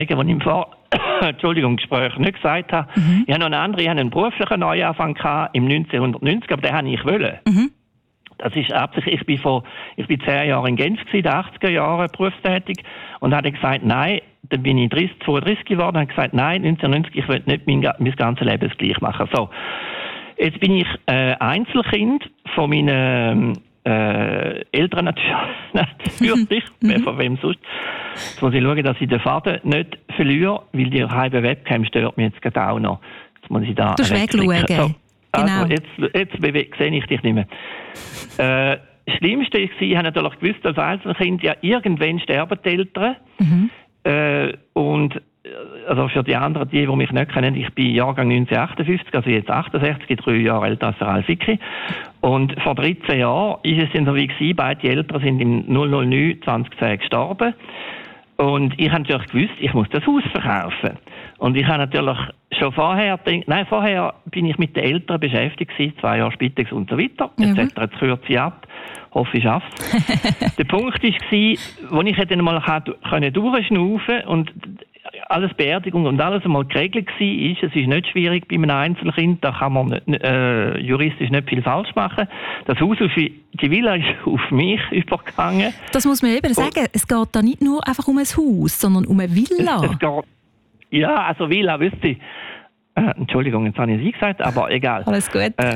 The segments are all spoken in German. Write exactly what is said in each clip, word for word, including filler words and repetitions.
die ich im Vor Entschuldigung, Gespräch nicht gesagt habe. Mhm. Ich habe noch eine andere, ich habe einen beruflichen Neuanfang gehabt im neunzehnhundertneunzig, aber den habe ich wollen. Mhm. Das ist absichtlich. Ich bin vor, ich bin zehn Jahre in Genf gewesen, in den achtziger Jahren berufstätig, und habe gesagt, nein, dann bin ich dreißig, zweiunddreißig geworden, und habe gesagt, nein, neunzehnhundertneunzig, ich will nicht mein, mein ganzes Leben das gleich machen. So. Jetzt bin ich äh, Einzelkind von meinen äh, Eltern natürlich, mhm. von wem sonst. Jetzt muss ich schauen, dass ich den Faden nicht verliere, weil die halbe Webcam stört mich jetzt gerade auch noch. Jetzt muss ich da du wegschauen. So, also genau. jetzt, jetzt sehe ich dich nicht mehr. Äh, das Schlimmste war, ich habe natürlich gewusst, als Einzelkind, ja, irgendwann sterben die Eltern. Mhm. Äh, und also für die anderen, die, die mich nicht kennen, ich bin Jahrgang neunzehnhundertachtundfünfzig, also jetzt achtundsechzig, drei Jahre älter als der Ralf Icki. Und vor dreizehn Jahren ist es dann so wie gewesen, beide Eltern sind im null null neun zweitausendzehn gestorben. Und ich habe natürlich gewusst, ich muss das Haus verkaufen. Und ich habe natürlich schon vorher gedacht, nein, vorher bin ich mit den Eltern beschäftigt gewesen, zwei Jahre Spitex und so weiter. Mhm. Jetzt jetzt kürze ich ab. Hoffe, ich schaffe es. Der Punkt war, wo ich dann mal durchschnaufen und alles Beerdigung und alles einmal geregelt war, ist, es ist nicht schwierig bei einem Einzelkind, da kann man nicht, äh, juristisch nicht viel falsch machen. Das Haus auf die Villa ist auf mich übergegangen. Das muss man eben sagen, es geht da nicht nur einfach um ein Haus, sondern um eine Villa. Es, es geht, ja, also Villa, wisst ihr. Äh, Entschuldigung, jetzt habe ich es gesagt, aber egal. Alles gut. Äh,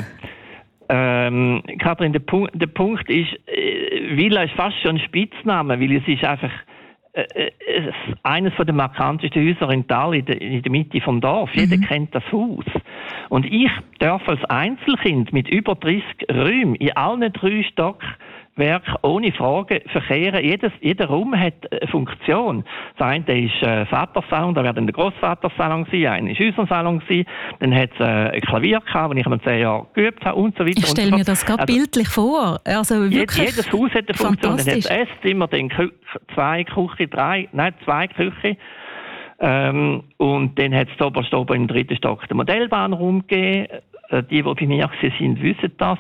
ähm, Kathrin, der Punkt, der Punkt ist, äh, Villa ist fast schon ein Spitzname, weil es ist einfach äh, äh, eines von den markantesten Häuser in Thal, in der, in der Mitte vom Dorf. Mhm. Jeder kennt das Haus. Und ich darf als Einzelkind mit über dreißig Räumen in allen drei Stockwerken ohne Frage verkehren. Jedes, jeder Raum hat eine Funktion. Das eine ist äh, Vatersalon, da wäre dann der Grossvatersalon sein, einer ist unser Salon sein, dann hat es äh, ein Klavier gehabt, das ich mir zehn Jahre geübt habe und so weiter. Ich stelle mir das gerade also, bildlich vor. Also wirklich jedes Haus hat eine Funktion. Dann hat es Esszimmer, dann Kü- zwei Küche, drei, nein, zwei Küche. Ähm, und dann hat es oberst oben im dritten Stock den Modellbahnraum gegeben. Äh, die, die bei mir sind, wissen das.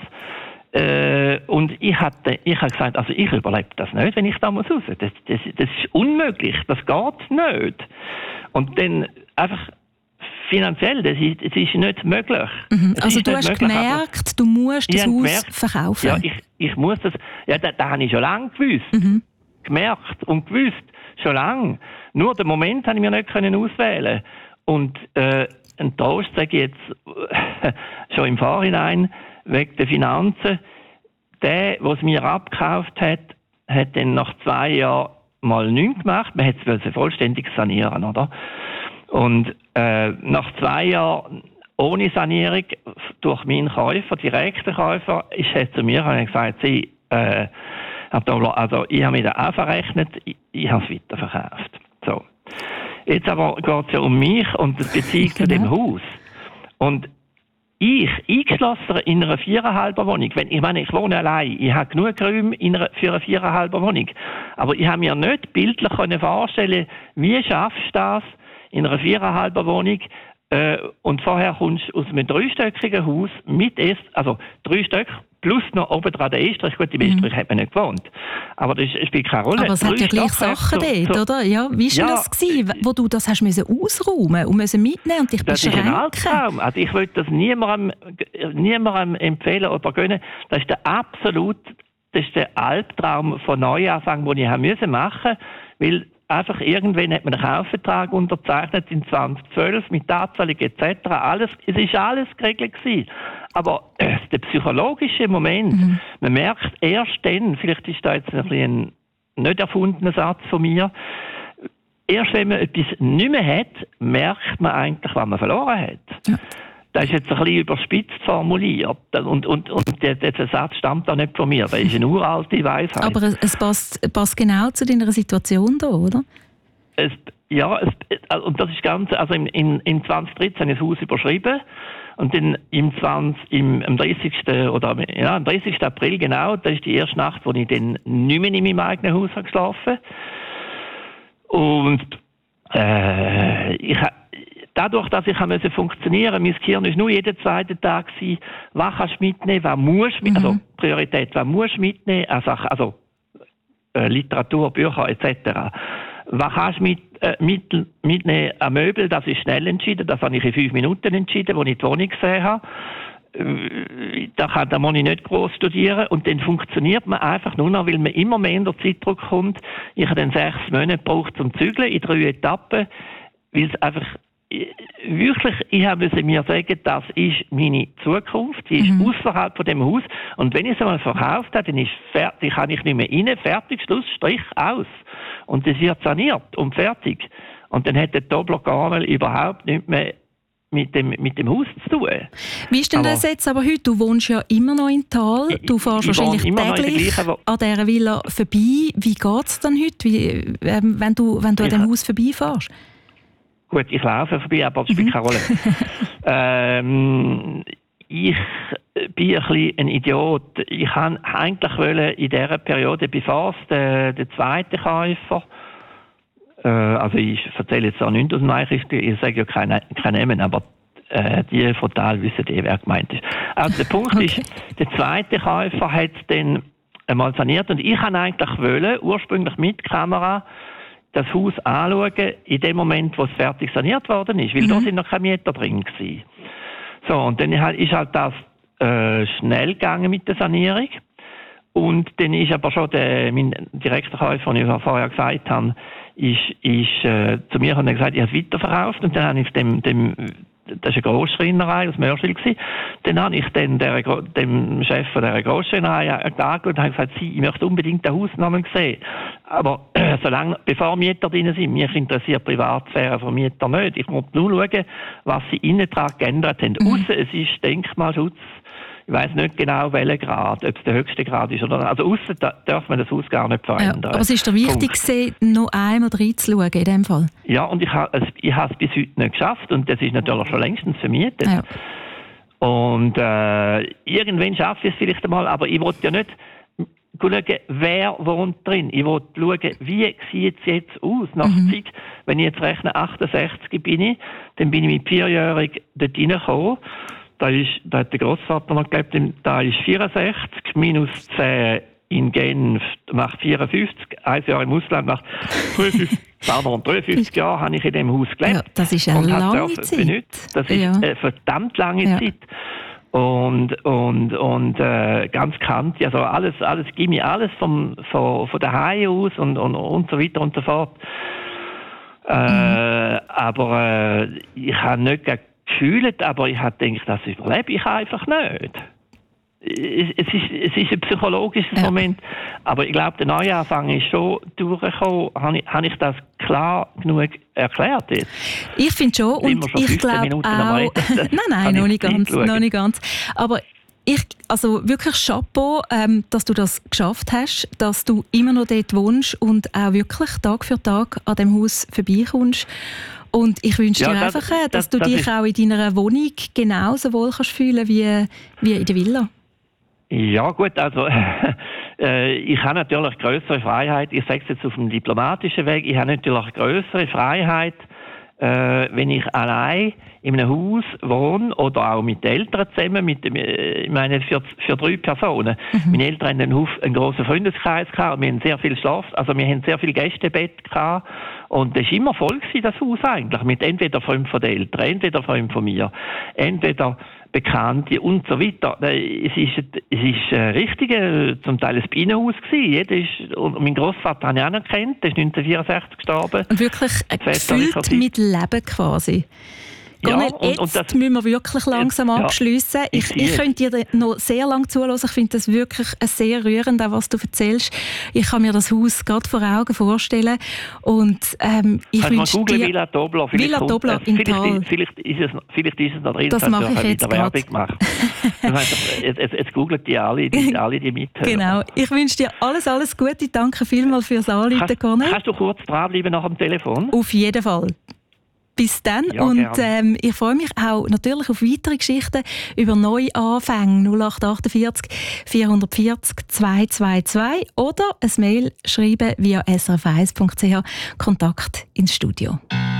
Äh, und ich hatte, ich habe gesagt, also ich überlebe das nicht, wenn ich da muss raus. Das, das, das ist unmöglich, das geht nicht. Und dann einfach finanziell, das ist, das ist nicht möglich. Mhm. Also du hast möglich, gemerkt, du musst das Haus gemerkt, verkaufen. Ja, ich, ich muss das, ja, das, das habe ich schon lange gewusst. Mhm. Gemerkt und gewusst, schon lange. Nur den Moment habe ich mir nicht können auswählen. Und äh, ein Trost sage ich jetzt schon im Vorhinein, wegen der Finanzen. Der, der es mir abgekauft hat, hat dann nach zwei Jahren mal nichts gemacht. Man hat es vollständig sanieren, oder? Und äh, nach zwei Jahren ohne Sanierung durch meinen Käufer, direkten Käufer, ist er zu mir und hat gesagt, sie, äh, also ich habe mir das auch verrechnet, ich, ich habe es weiterverkauft. So. Jetzt aber geht es ja um mich und die Beziehung genau. zu dem Haus. Und ich, eingeschlossen in einer viereinhalber Wohnung, wenn, ich meine, ich wohne allein, ich habe genug Räume in einer, für eine viereinhalber Wohnung, aber ich habe mir nicht bildlich vorstellen, wie schaffst du das in einer viereinhalber Wohnung, äh, und vorher kommst du aus einem dreistöckigen Haus mit Ess, also drei Stück, plus noch oben dran der Estrich. Gut, im Estrich mhm. hat man nicht gewohnt. Aber das spielt keine Rolle. Aber es hat ja gleich Sachen so, dort, oder? Ja, wie war ja, das gewesen, wo du das hast müssen ausräumen und müssen mitnehmen und dich das beschränken? Das ist ein Albtraum. Also ich würde das niemandem, niemandem empfehlen oder gönnen. Das ist der absolut, das ist der Albtraum von Neuanfang, den ich haben müssen machen, weil einfach irgendwann hat man einen Kaufvertrag unterzeichnet in zwanzig zwölf mit Anzahlung et cetera. Alles, es ist alles geregelt gewesen. Aber äh, der psychologische Moment, mhm. man merkt erst dann, vielleicht ist da jetzt ein, ein nicht erfundener Satz von mir, erst wenn man etwas nicht mehr hat, merkt man eigentlich, was man verloren hat. Ja. Das ist jetzt ein bisschen überspitzt formuliert. Und, und, und der, der Satz stammt auch nicht von mir. Das ist eine uralte Weisheit. Aber es, es passt, passt genau zu deiner Situation da, oder? Es, ja, es, und das ist ganz, also in, in, in zwanzig dreizehn habe ich das Haus überschrieben. Und dann im zwanzig, im, am dreißigsten oder ja, am dreißigsten April genau, das ist die erste Nacht, wo ich dann nicht mehr in meinem eigenen Haus habe geschlafen. Und äh, ich habe dadurch, dass ich musste funktionieren, mein Gehirn war nur jeden zweiten Tag, was kannst du mitnehmen, was musst du mitnehmen, mhm. also Priorität, was musst du mitnehmen, also, also äh, Literatur, Bücher et cetera. was kannst du mit, äh, mit, mitnehmen an Möbel? Das ist schnell entschieden. Das habe ich in fünf Minuten entschieden, als ich die Wohnung gesehen habe. Da kann da muss ich nicht gross studieren und dann funktioniert man einfach nur noch, weil man immer mehr in der Zeitdruck kommt. Ich habe dann sechs Monate gebraucht zum Zügeln in drei Etappen, weil es einfach wirklich, ich habe mir sagen, das ist meine Zukunft, die ist mhm. außerhalb von dem Haus und wenn ich es einmal verkauft habe, dann ist fertig, kann ich nicht mehr rein, fertig, Schluss, Strich, aus und das wird saniert und fertig und dann hat der Dobler gar mal überhaupt nicht mehr mit dem, mit dem Haus zu tun. Wie ist denn aber das jetzt aber heute? Du wohnst ja immer noch in Thal, du fährst wahrscheinlich täglich an dieser Villa vorbei. Wie geht es denn heute, wie, äh, wenn du, wenn du an dem Haus vorbeifährst? Gut, ich laufe vorbei, aber das spielt mhm. keine Rolle. ähm, ich bin ein bisschen ein Idiot. Ich wollte eigentlich in dieser Periode, bevor es der, der zweite Käufer, äh, also ich erzähle jetzt auch nichts aus dem Nachricht, ich sage ja keine, keine Namen, aber äh, die von Thal wissen eh, wer gemeint ist. Also der Punkt okay. ist, der zweite Käufer hat es dann einmal saniert und ich wollte eigentlich wollen, ursprünglich mit Kamera, das Haus anschauen, in dem Moment, wo es fertig saniert worden ist, weil mhm. da sind noch keine Mieter drin gewesen. So, und dann ist halt das äh, schnell gegangen mit der Sanierung. Und dann ist aber schon der, mein direkter Käufer, den ich vorher gesagt habe, ist, ist äh, zu mir und hat gesagt, ich habe es weiterverkauft. Und dann habe ich dem, dem das war eine Grossschreinerei aus Mörschwil. Dann habe ich den, der, dem Chef von dieser Grossschreinerei angeschaut und habe gesagt, ich möchte unbedingt den Haus nochmal sehen. Aber äh, solange, bevor Mieter drin sind, mich interessiert die Privatsphäre von Mieter nicht. Ich muss nur schauen, was sie innen dran geändert haben. Mhm. Aussen, es ist Denkmalschutz. Ich weiss nicht genau, welcher Grad, ob es der höchste Grad ist oder nicht. Also aussen da darf man das Haus gar nicht verändern. Ja, aber es ist dir wichtig, gewesen, noch einmal reinzuschauen in dem Fall? Ja, und ich habe es ich habe es bis heute nicht geschafft und das ist natürlich schon längstens vermietet. Ja. Und äh, irgendwann schaffe ich es vielleicht einmal, aber ich wollte ja nicht schauen, wer wohnt drin. Ich wollte schauen, wie sieht es jetzt aus nach mhm. Zeit. Wenn ich jetzt rechne, achtundsechzig bin ich, dann bin ich mit vierjährig dort reingekommen. Da, ist, da hat der Grossvater noch gelebt, da ist vierundsechzig, minus zehn in Genf macht vierundfünfzig, ein Jahr im Ausland macht dreiundfünfzig, dreiundfünfzig Jahre habe ich in diesem Haus gelebt. Ja, das ist eine lange Zeit. Das ist ja. eine verdammt lange ja. Zeit. Und, und, und äh, ganz kantig, also alles, alles Gimmi, alles vom, von, von daheim aus und, und, und so weiter und so fort. Äh, mhm. Aber äh, ich habe nicht gefühlt, aber ich habe gedacht, das überlebe ich einfach nicht. Es, es, ist, es ist ein psychologisches ja. Moment, aber ich glaube, der Neuanfang ist schon durchgekommen. Habe ich, habe ich das klar genug erklärt jetzt? Ich finde schon, und schon ich glaube auch... nein, nein, noch nicht, ganz, noch nicht ganz. Aber ich, also wirklich Chapeau, ähm, dass du das geschafft hast, dass du immer noch dort wohnst und auch wirklich Tag für Tag an dem Haus vorbeikommst. Und ich wünsche ja, dir das, einfach, dass das, du das dich auch in deiner Wohnung genauso wohl kannst fühlen wie, wie in der Villa. Ja gut, also äh, ich habe natürlich größere Freiheit, ich sage es jetzt auf dem diplomatischen Weg, ich habe natürlich größere Freiheit, äh, wenn ich allein in einem Haus wohne oder auch mit den Eltern zusammen, mit, ich meine für, für drei Personen. Mhm. Meine Eltern hatten einen, einen grossen Freundeskreis gehabt, wir haben sehr viel Schlaf, also wir haben sehr viel Gästebett gehabt und das war immer voll gewesen, das Haus eigentlich, mit entweder fünf von den Eltern, entweder fünf von mir, entweder Bekannte und so weiter. Es ist, es ist ein richtiges, zum Teil ein Bienenhaus gewesen. Jeder ist, und mein Grossvater habe ich auch noch gekannt, der ist neunzehnhundertvierundsechzig gestorben. Und wirklich gefüllt mit Leben quasi. Ja, und, jetzt und das, müssen wir wirklich langsam jetzt, abschliessen. Ja, ich, ich könnte dir noch sehr lange zuhören. Ich finde das wirklich sehr rührend, auch was du erzählst. Ich kann mir das Haus gerade vor Augen vorstellen. Und, ähm, ich also wünsche mal dir... Villa Dobler. Villa Dobler in Thal. Vielleicht ist es, vielleicht ist es noch drin. Das mache ich jetzt gerade. jetzt, jetzt, jetzt googlen die alle, die, alle die mithören. Genau. Ich wünsche dir alles, alles Gute. Danke vielmals fürs Anrufen, Cornel. Kannst du kurz dranbleiben nach dem Telefon? Auf jeden Fall. Bis dann. Ja, und ähm, ich freue mich auch natürlich auf weitere Geschichten über Neuanfänge. null acht achtundvierzig vierhundertvierzig zweihundertzweiundzwanzig oder ein Mail schreiben via s r f eins punkt c h. Kontakt ins Studio.